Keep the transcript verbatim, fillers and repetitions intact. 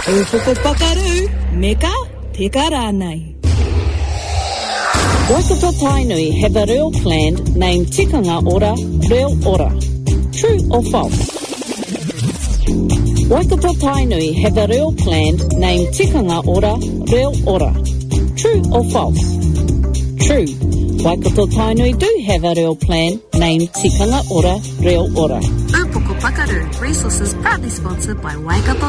E whoko pakaru, meka, te karanai. Waikato Tainui have a real plan named Tikanga Ora, Reo Ora. True or false? Waikato Tainui have a real plan named Tikanga Ora, Reo Ora. True or false? True. Waikato Tainui do have a real plan named Tikanga Ora, Reo Ora. Upoko Pakaru, resources proudly sponsored by Waikato